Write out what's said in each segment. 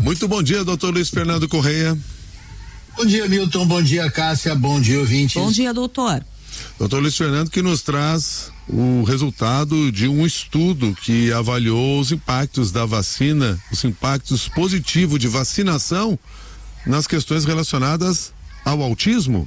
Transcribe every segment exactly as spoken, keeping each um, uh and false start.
Muito bom dia, doutor Luiz Fernando Correia. Bom dia, Milton, bom dia, Cássia, bom dia, ouvintes. Bom dia, doutor. Doutor Luiz Fernando, que nos traz o resultado de um estudo que avaliou os impactos da vacina, os impactos positivos de vacinação nas questões relacionadas ao autismo.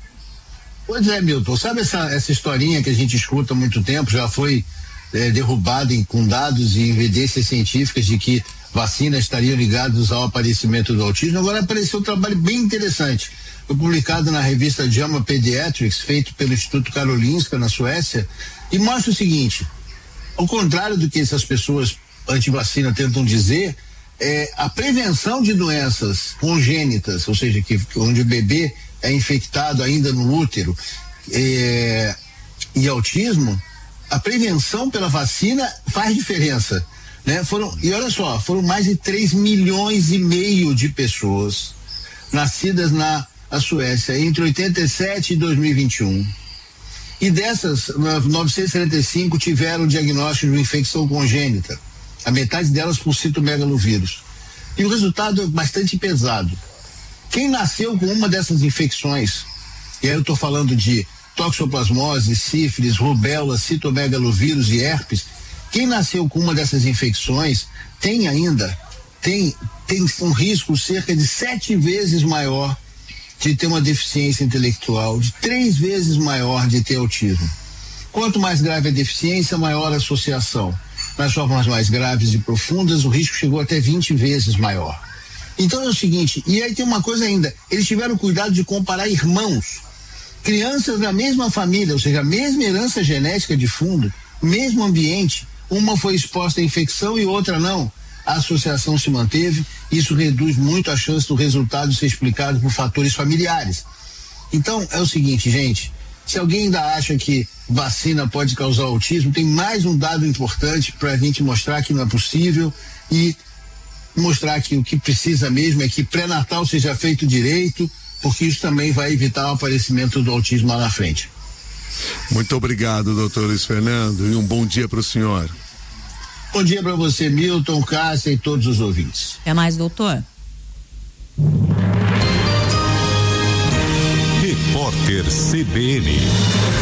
Pois é, Milton, sabe essa, essa historinha que a gente escuta há muito tempo, já foi é, derrubada em, com dados e evidências científicas de que vacinas estariam ligadas ao aparecimento do autismo. Agora apareceu um trabalho bem interessante, foi publicado na revista JAMA Pediatrics, feito pelo Instituto Karolinska na Suécia, e mostra o seguinte: ao contrário do que essas pessoas anti-vacina tentam dizer, é, a prevenção de doenças congênitas, ou seja, que, onde o bebê é infectado ainda no útero, é, e autismo, a prevenção pela vacina faz diferença, né? Foram, e olha só, foram mais de três milhões e meio de pessoas nascidas na a Suécia entre oitenta e sete e dois mil e vinte e um. E dessas, novecentos e setenta e cinco tiveram diagnóstico de uma infecção congênita, a metade delas por citomegalovírus. E o resultado é bastante pesado. Quem nasceu com uma dessas infecções, e aí eu estou falando de toxoplasmose, sífilis, rubéola, citomegalovírus e herpes, quem nasceu com uma dessas infecções tem ainda, tem, tem um risco cerca de sete vezes maior de ter uma deficiência intelectual, de três vezes maior de ter autismo. Quanto mais grave a deficiência, maior a associação. Nas formas mais graves e profundas, o risco chegou até vinte vezes maior. Então é o seguinte, e aí tem uma coisa ainda, eles tiveram cuidado de comparar irmãos, crianças da mesma família, ou seja, a mesma herança genética de fundo, mesmo ambiente, uma foi exposta à infecção e outra não. A associação se manteve, isso reduz muito a chance do resultado ser explicado por fatores familiares. Então é o seguinte, gente, se alguém ainda acha que vacina pode causar autismo, tem mais um dado importante para a gente mostrar que não é possível e mostrar que o que precisa mesmo é que pré-natal seja feito direito, porque isso também vai evitar o aparecimento do autismo lá na frente. Muito obrigado, doutor Luiz Fernando, e um bom dia para o senhor. Bom dia para você, Milton, Cássia e todos os ouvintes. É mais, doutor? Repórter C B N.